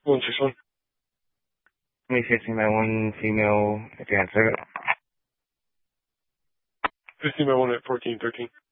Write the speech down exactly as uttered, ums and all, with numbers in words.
one six one. twenty fifteen by one female advanced. fifteen by one at fourteen thirteen.